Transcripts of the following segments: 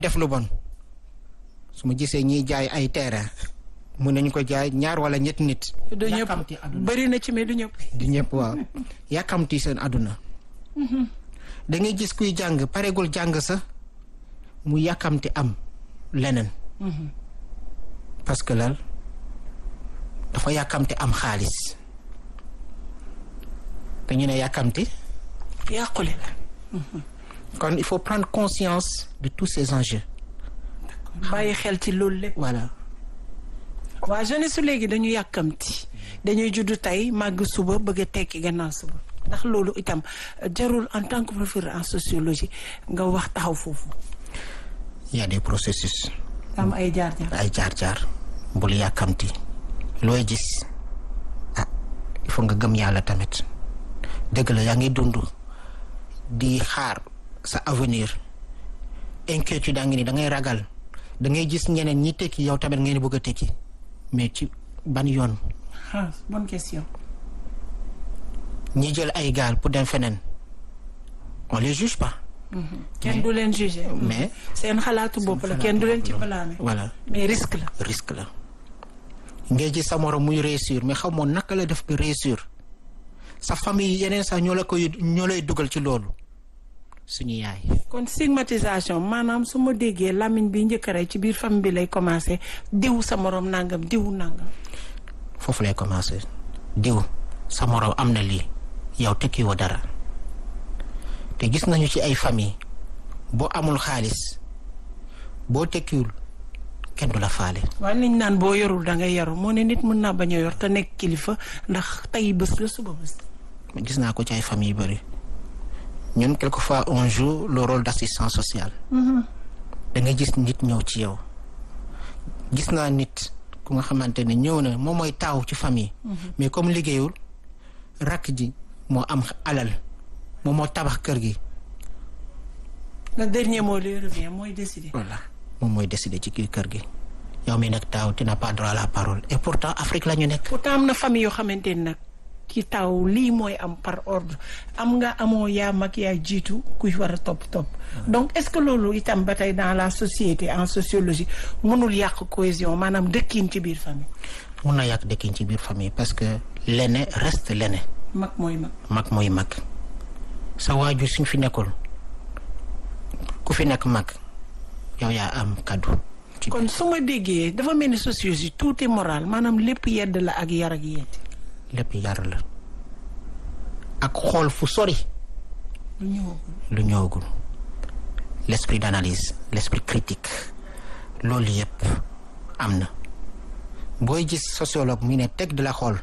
def lu bon su ma gisee ñiy jaay ay terrain mun nañu ko jaay ñaar wala ñetti nit. du ñëpp bëri na ci mais du ñëpp. du ñëpp waaw yàkkamti seen àdduna. da ngay gis kuy jàng pareegul jàng sa mu yàkkamti am leneen. parce que lan dafa yàkkamti am xaalis dañu ne yàkkamti. yàqule. kon il faut prendre conscience de tous ces enjeux. bàyyi xel ci loolu lépp. voilà. waa jeunesse su léegi dañu yàkkamti dañuy juddu tey màgg suba bëgg a tekki gannaaw suba ndax loolu itam jarul en tant que professeur en sociologie nga wax taxaw foofu. il y a des processus. am ay jaar-jaar. ay jaar-jaar bul yàkkamti looy gis il faut nga gëm yàlla tamit dëgg la yaa ngi dund di xaar sa avenir inquiétude daa ngi ni da ngay ragal da ngay gis ñeneen ñi tekki yow tamit ngeen bëgg a tekki mais ci ban yoon. bonne question. ñi jël ay gaal pour dem feneen on les juge pas. kenn du leen juger. mais seen xalaatu bopp la kenn du leen ci blâmer. voilà mais risque la. risque la ngay gis sa morom muy réussir mais xamoon naka la def ba réussir sa famille yeneen sax ñoo lay dugal ci loolu suñu yaay. kon stigmatisation maanaam su ma déggee làmmiñ bi njëkk a rey ci biir famille bi lay commencé diw sa morom nangam diw nangam. foofu lay commencé diw sa morom am na lii yow tekkiwoo dara te gis nañu ci ay famille boo amul xaalis boo tekkiwul kenn du la faale. waaye liñ naan boo yorul da ngay yaru moo ne nit mën naa bañ a yor te nekk kilifa ndax tey bés la suba bés. gis naa ko ci ay famille yu bëri ñun quelquefois on joue le rôle d'assistant social. da nga gis nit ñëw ci yow gis naa nit ku nga xamante ne ñëw na moom mooy taaw ci famille. mais comme liggéeyul rakk ji moo am alal moom moo tabax kër gi. le dernier mot lui revient mooy décider. voilà moom mooy décider ci kii kër gi yow mi nag taaw tu n'as pas droit à la parole et pourtant Afrique la ñu nekk. pourtant am na famille yoo xamante ni nag ki taw lii mooy am par ordre am nga amoo yaa mag yaa jiitu kuy war a topp. donc est-ce que loolu itam ba tey dans la société en sociologie mënul yàq cohésion maanaam dëkkin ci biir famille. mun na yàq dëkkin ci biir famille parce que l'aîné reste l'aîné. mag mooy mag. mag mooy mag sa waajur suñ fi nekkul ku fi nekk mag yow yaa am kaddu. kon su ma déggee dafa mel ni sociologie tout est moral maanaam lépp yedd la ak yar ak yedd. lépp yar la ak xool fu sori. lu ñëwagul l'esprit d'analyse l'esprit critique loolu yëpp am na booy gis sociologue mu ne teg de la xool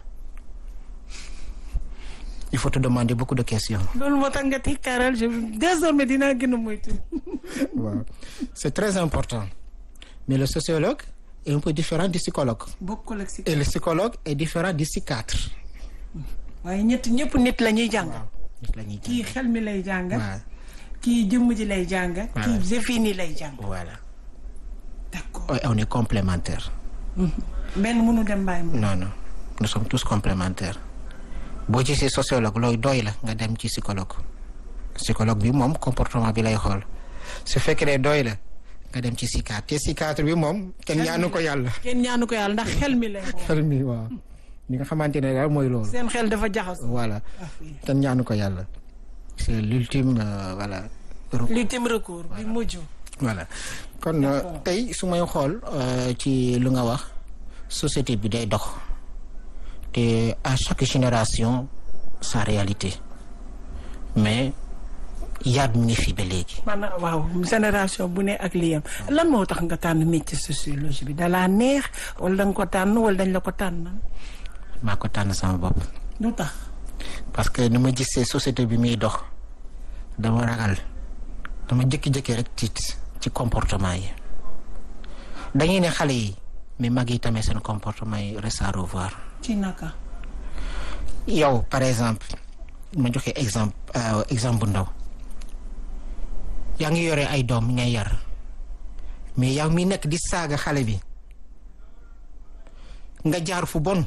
il faut te demander beaucoup de questions. loolu moo tax nga tikkaaral désormais dinaa gën a moytu. waaw c'est très important mais le sociologue est un peu différent du psychologue. bokkul ak et le psychologue est différent du psychiatre. waaye ñëpp nit la ñuy jàng. nit la ñuy jàng kii xel mi lay jàng. waaw kii jëmm ji lay jàng. kii jëfini lay jàng. voilà. d'accord on est complémentaires. benn mënu dem bàyyi mu. non nous sommes tous complémentaires boo gisee sociologue looy doy la nga dem ci psychologue bi moom comportement bi lay xool su fekkee ne doy la nga dem ci psychiatre te psychiatre bi moom kenn ñaanu ko yàlla. kenn ñaanu ko yàlla ndax xel mi lay xool. xel mi waaw ñi nga xamante ne daal mooy loolu. seen xel dafa jaxas. voilà kenn ñaanu ko yàlla. c'est l'ultime voilà. l'ultime recours bi mujj. voilà kon tey su may xool ci lu nga wax société bi day dox te à chaque génération sa réalité mais yaat mi ngi fi ba léegi. maanaam waaw génération bu ne ak liyam lan moo tax nga tànn métier sociologie bi dalaa neex wala da nga ko tànn wala dañ la ko tànn. maa ko tànn sama bopp. lu tax. parce que ni ma gisee société bi muy dox dama ragal dama jékki-jékki rek tiit ci comportement yi dañuy ne xale yi mais mag yi tamit seen comportement yi reste à revoir. ci naka. yow par exemple ma joxe exemple bu ndaw yaa ngi yore ay doom ngay yar mais yow mi nekk di saaga xale bi nga jaar fu bon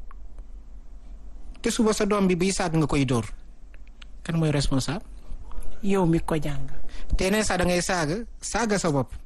te suba sa doom bi buy saaga nga koy dóor kan mooy responsable. yow mi ko jàng. te ne sax da ngay saaga sa bopp